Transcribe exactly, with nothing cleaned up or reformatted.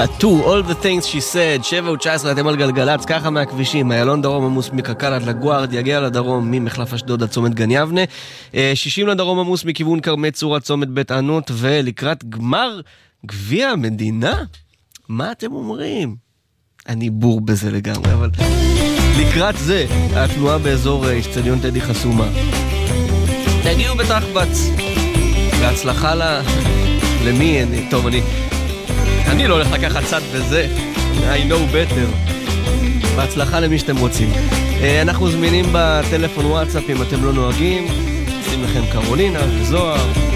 טאטו, All the things she said, שבע ותשע עשרה, אתם על גלגלץ, ככה מהכבישים, איילון דרום עמוס מקקל עד לגוארד, יגיע לדרום ממחלף אשדוד עד צומת גן יבנה, שישים לדרום עמוס מכיוון קרמי צור עד צומת בית ענות, ולקראת גמר גביע המדינה? מה אתם אומרים? אני בור בזה לגמרי, אבל לקראת זה, התנועה באזור אצטדיון טדי חסומה. תגיעו בתחבץ, בהצלחה ל... למי? אני... טוב, אני... אני לא הולך לקחת צד בזה. I know better. בהצלחה למי שאתם רוצים. אנחנו זמינים בטלפון וואטסאפ אם אתם לא נוהגים. שים לכם קרולינה וזוהר.